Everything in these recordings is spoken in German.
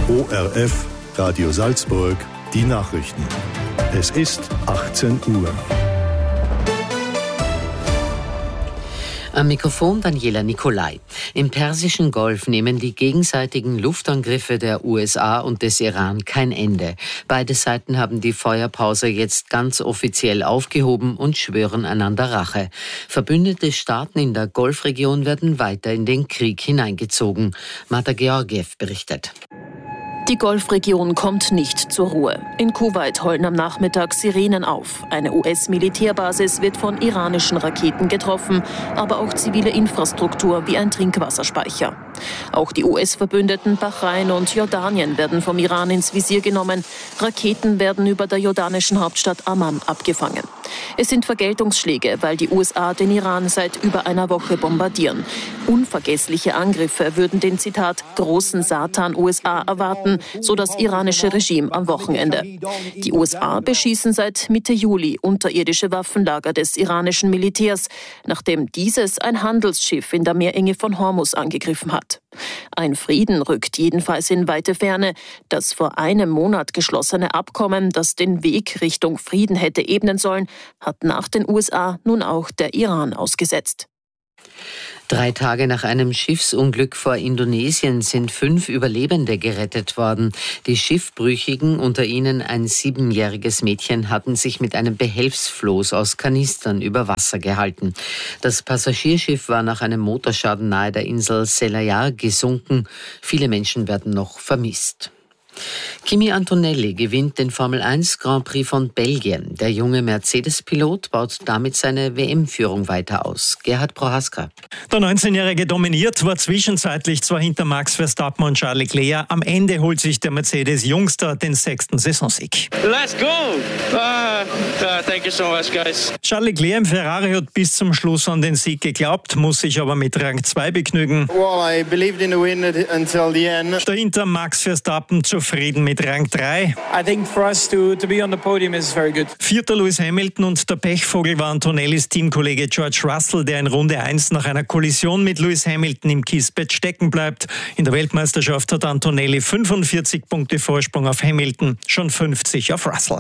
ORF, Radio Salzburg, die Nachrichten. Es ist 18 Uhr. Am Mikrofon Daniela Nicolai. Im Persischen Golf nehmen die gegenseitigen Luftangriffe der USA und des Iran kein Ende. Beide Seiten haben die Feuerpause jetzt ganz offiziell aufgehoben und schwören einander Rache. Verbündete Staaten in der Golfregion werden weiter in den Krieg hineingezogen. Marta Georgiev berichtet. Die Golfregion kommt nicht zur Ruhe. In Kuwait heulen am Nachmittag Sirenen auf. Eine US-Militärbasis wird von iranischen Raketen getroffen, aber auch zivile Infrastruktur wie ein Trinkwasserspeicher. Auch die US-Verbündeten Bahrain und Jordanien werden vom Iran ins Visier genommen. Raketen werden über der jordanischen Hauptstadt Amman abgefangen. Es sind Vergeltungsschläge, weil die USA den Iran seit über einer Woche bombardieren. Unvergessliche Angriffe würden den, Zitat, großen Satan USA erwarten, so das iranische Regime am Wochenende. Die USA beschießen seit Mitte Juli unterirdische Waffenlager des iranischen Militärs, nachdem dieses ein Handelsschiff in der Meerenge von Hormuz angegriffen hat. Ein Frieden rückt jedenfalls in weite Ferne. Das vor einem Monat geschlossene Abkommen, das den Weg Richtung Frieden hätte ebnen sollen, hat nach den USA nun auch der Iran ausgesetzt. 3 Tage nach einem Schiffsunglück vor Indonesien sind 5 Überlebende gerettet worden. Die Schiffbrüchigen, unter ihnen ein 7-jähriges Mädchen, hatten sich mit einem Behelfsfloß aus Kanistern über Wasser gehalten. Das Passagierschiff war nach einem Motorschaden nahe der Insel Selayar gesunken. Viele Menschen werden noch vermisst. Kimi Antonelli gewinnt den Formel 1 Grand Prix von Belgien. Der junge Mercedes-Pilot baut damit seine WM-Führung weiter aus. Gerhard Prohaska. Der 19-Jährige dominiert, war zwischenzeitlich zwar hinter Max Verstappen und Charles Leclerc. Am Ende holt sich der Mercedes-Jungster den 6. Saisonsieg. Let's go! Thank you so much, guys. Charles Leclerc im Ferrari hat bis zum Schluss an den Sieg geglaubt, muss sich aber mit Rang 2 begnügen. Well, I believed in the win until the end. Dahinter Max Verstappen zufrieden mit Rang 3. I think for us to be on the podium is very good. 4. Lewis Hamilton und der Pechvogel war Antonellis Teamkollege George Russell, der in Runde 1 nach einer Kollision mit Lewis Hamilton im Kiesbett stecken bleibt. In der Weltmeisterschaft hat Antonelli 45 Punkte Vorsprung auf Hamilton, schon 50 auf Russell.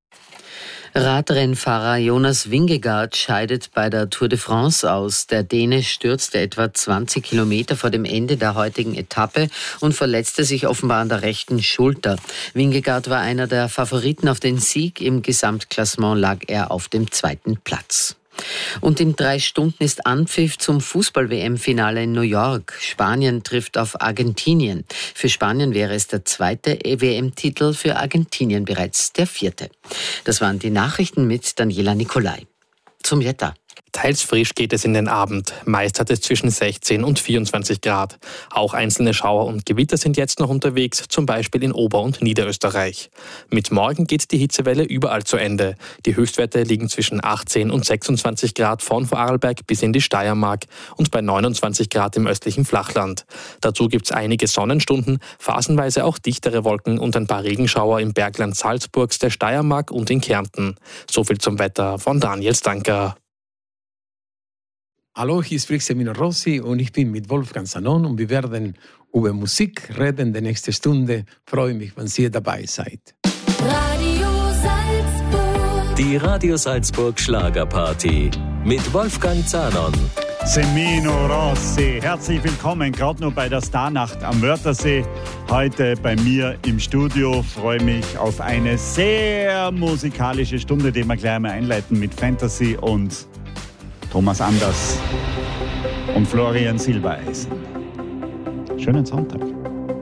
Radrennfahrer Jonas Vingegaard scheidet bei der Tour de France aus. Der Däne stürzte etwa 20 Kilometer vor dem Ende der heutigen Etappe und verletzte sich offenbar an der rechten Schulter. Vingegaard war einer der Favoriten auf den Sieg. Im Gesamtklassement lag er auf dem 2. Platz. Und in 3 Stunden ist Anpfiff zum Fußball-WM-Finale in New York. Spanien trifft auf Argentinien. Für Spanien wäre es der 2. WM-Titel, für Argentinien bereits der 4. Das waren die Nachrichten mit Daniela Nicolai. Zum Wetter. Teils frisch geht es in den Abend. Meist hat es zwischen 16 und 24 Grad. Auch einzelne Schauer und Gewitter sind jetzt noch unterwegs, zum Beispiel in Ober- und Niederösterreich. Mit morgen geht die Hitzewelle überall zu Ende. Die Höchstwerte liegen zwischen 18 und 26 Grad von Vorarlberg bis in die Steiermark und bei 29 Grad im östlichen Flachland. Dazu gibt es einige Sonnenstunden, phasenweise auch dichtere Wolken und ein paar Regenschauer im Bergland Salzburgs, der Steiermark und in Kärnten. Soviel zum Wetter von Daniel Stanker. Hallo, hier spricht Semino Rossi und ich bin mit Wolfgang Sanon und wir werden über Musik reden die nächste Stunde. Freue mich, wenn ihr dabei seid. Radio Salzburg. Die Radio Salzburg Schlagerparty mit Wolfgang Zanon. Semino Rossi, herzlich willkommen, gerade noch bei der Starnacht am Wörthersee. Heute bei mir im Studio, freue mich auf eine sehr musikalische Stunde, die wir gleich mal einleiten mit Fantasy und Thomas Anders und Florian Silbereisen. Schönen Sonntag.